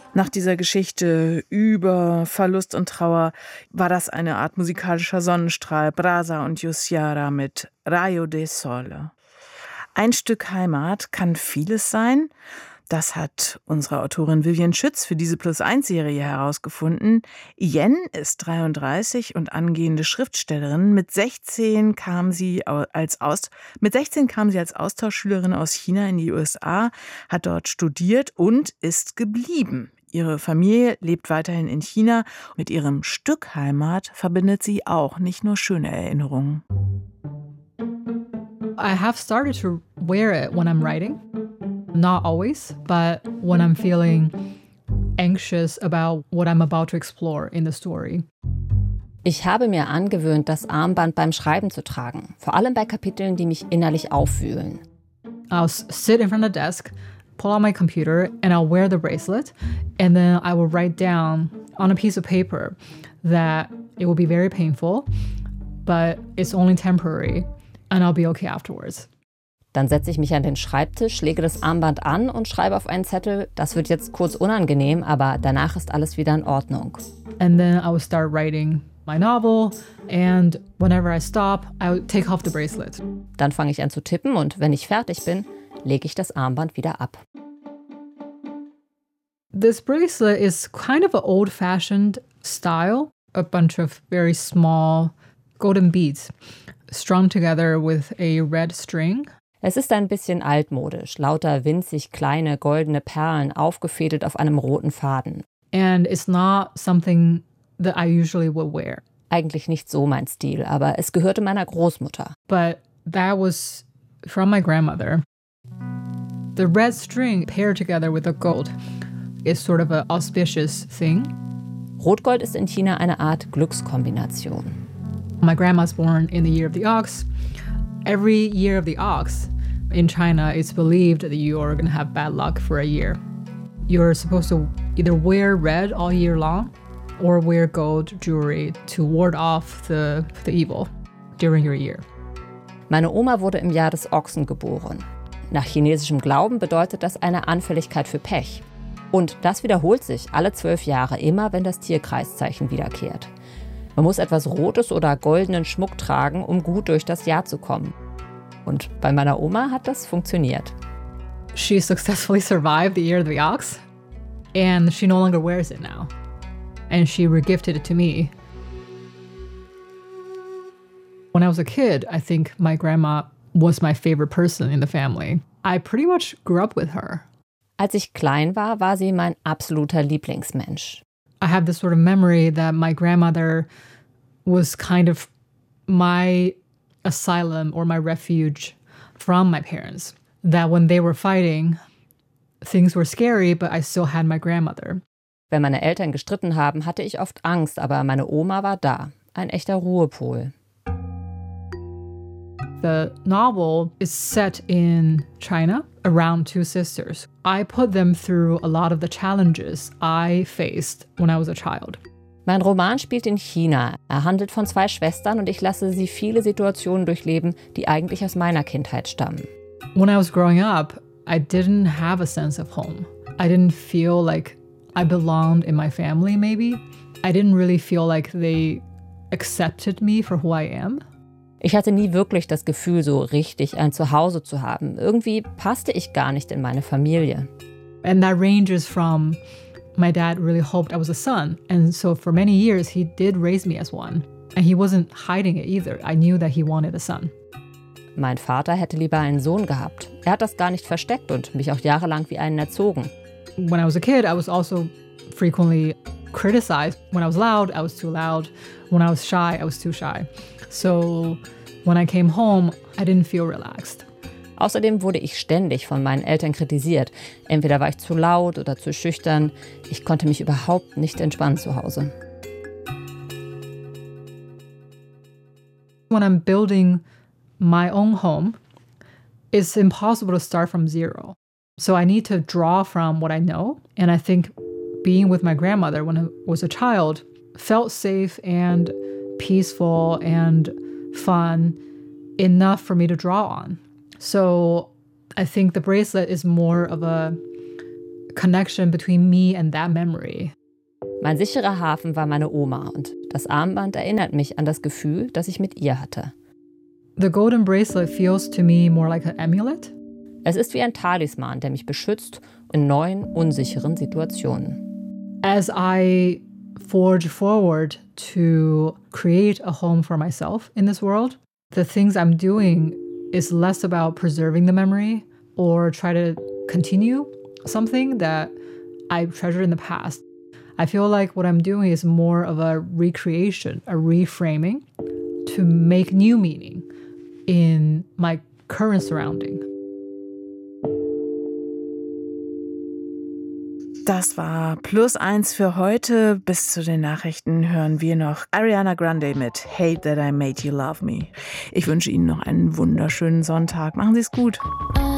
Nach dieser Geschichte über Verlust und Trauer war das eine Art musikalischer Sonnenstrahl, Brasa und Yusjara mit Rayo de Sole. Ein Stück Heimat kann vieles sein. Das hat unsere Autorin Vivian Schütz für diese Plus-1-Serie herausgefunden. Yen ist 33 und angehende Schriftstellerin. Mit 16 kam sie als Austauschschülerin aus China in die USA, hat dort studiert und ist geblieben. Ihre Familie lebt weiterhin in China. Mit ihrem Stück Heimat verbindet sie auch nicht nur schöne Erinnerungen. I have started to wear it when I'm writing. Not always, but when I'm feeling anxious about what I'm about to explore in the story. Ich habe mir angewöhnt, das Armband beim Schreiben zu tragen, vor allem bei Kapiteln, die mich innerlich aufwühlen. I'll sit in front of the desk, pull out my computer, and I'll wear the bracelet, and then I will write down on a piece of paper that it will be very painful, but it's only temporary, and I'll be okay afterwards. Dann setze ich mich an den Schreibtisch, lege das Armband an und schreibe auf einen Zettel, das wird jetzt kurz unangenehm, aber danach ist alles wieder in Ordnung. And then I will start writing my novel, and whenever I stop, I will take off the bracelet. Dann fange ich an zu tippen und wenn ich fertig bin, lege ich das Armband wieder ab. This bracelet is kind of an old-fashioned style, a bunch of very small golden beads strung together with a red string. Es ist ein bisschen altmodisch, lauter winzig kleine goldene Perlen aufgefädelt auf einem roten Faden. And it's not something that I usually would wear. Eigentlich nicht so mein Stil, aber es gehörte meiner Großmutter. But that was from my grandmother. The red string paired together with the gold is sort of an auspicious thing. Rotgold ist in China eine Art Glückskombination. My grandma's born in the year of the ox. Every year of the ox in China, it's believed that you are going to have bad luck for a year. You're supposed to either wear red all year long or wear gold jewelry to ward off the evil during your year. Meine Oma wurde im Jahr des Ochsen geboren. Nach chinesischem Glauben bedeutet das eine Anfälligkeit für Pech. Und das wiederholt sich alle 12 Jahre, immer wenn das Tierkreiszeichen wiederkehrt. Man muss etwas Rotes oder goldenen Schmuck tragen, um gut durch das Jahr zu kommen. Und bei meiner Oma hat das funktioniert. She successfully survived the year of the ox, and she no longer wears it now. And she regifted it to me. When I was a kid, I think my grandma was my favorite person in the family. I pretty much grew up with her. Als ich klein war, war sie mein absoluter Lieblingsmensch. I have this sort of memory that my grandmother was kind of my asylum or my refuge from my parents. That when they were fighting, things were scary, but I still had my grandmother. Wenn meine Eltern gestritten haben, hatte ich oft Angst, aber meine Oma war da. Ein echter Ruhepol. The novel is set in China around two sisters. I put them through a lot of the challenges I faced when I was a child. Mein Roman spielt in China. Er handelt von 2 Schwestern und ich lasse sie viele Situationen durchleben, die eigentlich aus meiner Kindheit stammen. When I was growing up, I didn't have a sense of home. I didn't feel like I belonged in my family, maybe. I didn't really feel like they accepted me for who I am. Ich hatte nie wirklich das Gefühl, so richtig ein Zuhause zu haben. Irgendwie passte ich gar nicht in meine Familie. And that ranges from my dad really hoped I was a son. And so for many years, he did raise me as one. And he wasn't hiding it either. I knew that he wanted a son. Mein Vater hätte lieber einen Sohn gehabt. Er hat das gar nicht versteckt und mich auch jahrelang wie einen erzogen. When I was a kid, I was also frequently criticized. When I was loud, I was too loud. When I was shy, I was too shy. So when I came home, I didn't feel relaxed. Außerdem wurde ich ständig von meinen Eltern kritisiert. Entweder war ich zu laut oder zu schüchtern. Ich konnte mich überhaupt nicht entspannen zu Hause. When I'm building my own home, it's impossible to start from zero. So I need to draw from what I know. And I think being with my grandmother when I was a child felt safe and peaceful and fun enough for me to draw on. So I think the bracelet is more of a connection between me and that memory. Mein sicherer Hafen war meine Oma und das Armband erinnert mich an das Gefühl, das ich mit ihr hatte. The golden bracelet feels to me more like an amulet. Es ist wie ein Talisman, der mich beschützt in neuen, unsicheren Situationen. As I forge forward to create a home for myself in this world, the things I'm doing is less about preserving the memory or try to continue something that I treasured in the past. I feel like what I'm doing is more of a recreation, a reframing to make new meaning in my current surrounding. Das war +1 für heute. Bis zu den Nachrichten hören wir noch Ariana Grande mit Hate That I Made You Love Me. Ich wünsche Ihnen noch einen wunderschönen Sonntag. Machen Sie es gut.